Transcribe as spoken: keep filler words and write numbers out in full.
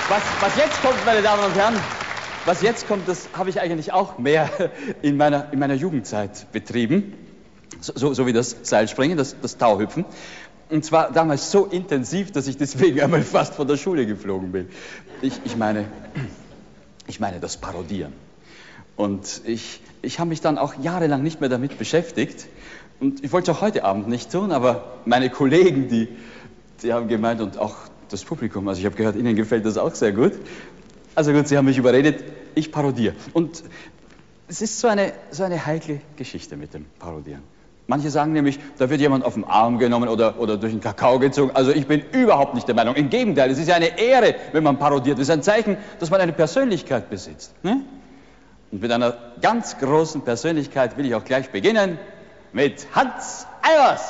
Was, was jetzt kommt, meine Damen und Herren, was jetzt kommt, das habe ich eigentlich auch mehr in meiner, in meiner Jugendzeit betrieben. So, so, so wie das Seilspringen, das, das Tauhüpfen. Und zwar damals so intensiv, dass ich deswegen einmal fast von der Schule geflogen bin. Ich, ich meine, ich meine das Parodieren. Und ich, ich habe mich dann auch jahrelang nicht mehr damit beschäftigt. Und ich wollte es auch heute Abend nicht tun, aber meine Kollegen, die, die haben gemeint und auch das Publikum, also ich habe gehört, Ihnen gefällt das auch sehr gut. Also gut, Sie haben mich überredet, ich parodiere. Und es ist so eine, so eine heikle Geschichte mit dem Parodieren. Manche sagen nämlich, da wird jemand auf den Arm genommen oder, oder durch den Kakao gezogen. Also ich bin überhaupt nicht der Meinung. Im Gegenteil, es ist ja eine Ehre, wenn man parodiert. Es ist ein Zeichen, dass man eine Persönlichkeit besitzt. Ne? Und mit einer ganz großen Persönlichkeit will ich auch gleich beginnen. Mit Hans Eilers.